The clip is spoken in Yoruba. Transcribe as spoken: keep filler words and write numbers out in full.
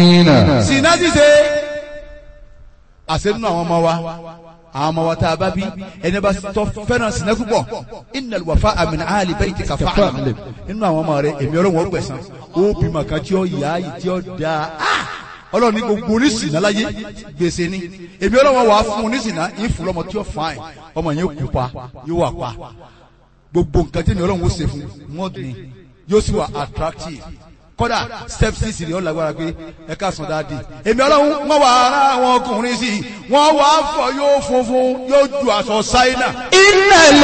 Sìnà ṣíṣe àṣẹ nínú àwọn ọmọ wa àwọn ọmọ wa tá a bá bí ẹni bá tọ́ fẹ́ràn sìnà púpọ̀ innal wafa'a min ahli baytika fa'lam nínú àwọn ọmọ rẹ èmi ọlọ́wọ́ gbẹ̀sán ó bímọ kan tí ó yá yìí tí ó dáa ọlọ́run ní gbogbo oníṣìnà láyé gbèsè ni èmi ọlọ́wọ́ wà á fún oníṣìnà yìí fún lọ́mọ tí ó fàáyìn ọmọ yẹn kú pa yóò wà pa gbogbo nǹkan tí èmi ọlọ́run ó ṣe fún mọ́ọ̀dù ni yóò sì wà attractive kódà sepsis rẹ̀ ó lágbára pé ẹ ká sùn dáadé èmi ọlọ́run wọ́n wà ara àwọn ọkùnrin sí wọ́n wà á fọ yóò funfun yóò ju aṣọ ṣáínà.